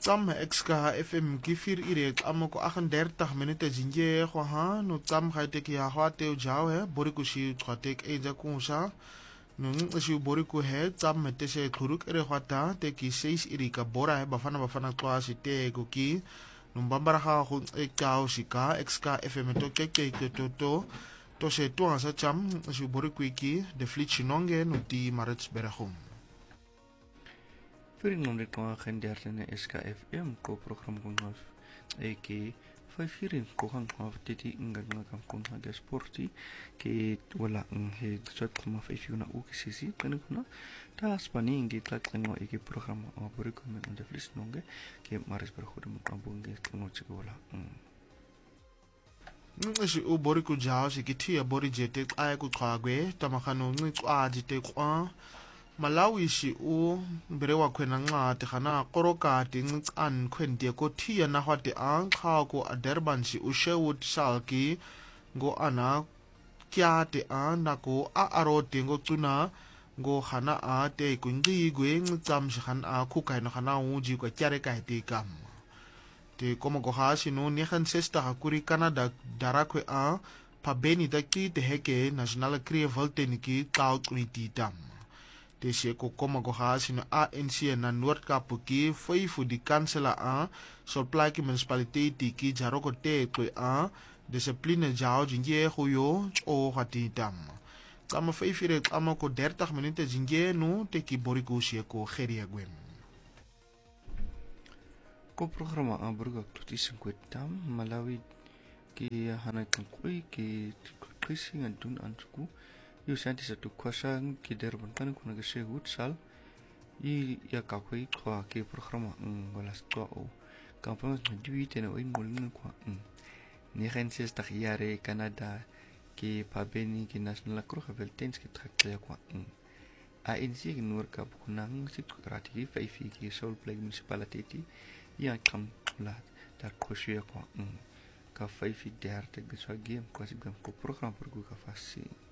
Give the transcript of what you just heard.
Tsam exka FM kifir ire amoko 38 minute jinje go ha no tsam ga te ki ya ha te jao he boriku shi twatek e ja kunsa no shi boriku he tsam mete se khuruk ere hwata te ki 6 iri ka bora he bafana twa shi te ko ki no mbambara ha go e kao shika exka FM to ke to se to sa tsam shi boriku ki de flitchinonge no ti Maritzberg. Vrienden van genderden SKFM co-program kong ke 5 in kohan of titi ingan ngam kong de sporti ke wala he sot ma 5 na u sisi kanuna ta spani ngi tlat ngo ke program aburi ko men de flis nonge ke Maritzberg khudum ambung ke ngo chikola ngishi ubori ku jawo sikithi ya bori jete xa ku xhagwe tamakano ncicwa jite kwa Malawi shi u mbere wa khwena ncwadi khana qorokati ncicani khwente ko thiya na hwate ang kha ko Durban shi u Sherwood Shalki ngo ana kyate na ko arote ngo tsuna ngo khana a te kungi gwe ncitsam shi khana khukai na khana uji kwa kyare ka te kam te komo ko ha shi no ni khan sesta hakuri Canada darakwe a pabeni takti te heke National Creative Technique cloud tam te se ko koma ko ha sino ANC na Noord-Kaap ki foi fu di kansela a supply ki municipality ki jaro ko te a discipline jao jinge huyo o hati tam kama foi fire kama ko 30 minute jinge no te ki boriku se ko geria gwem ko programa a burga tuti 50 tam Malawi ki hana kan koi ki krisi ngantun antuku Yo santi satu kuasa ki Durban kan kuna ke Sherwood Sal I ya ka koi kwa ke programa wala sto o kampung dui tena oi ngolin kwa ni renses ta yare Canada ki pabeni ki national crochevel tens ki trakle kwa a insi ki Noord-Kaap kunang sit krati ki faifi ki Soul Plague municipality ya kam la dar khoshia kwa ka faifi der te geswa game kwa sibam ko program per ku ka fasi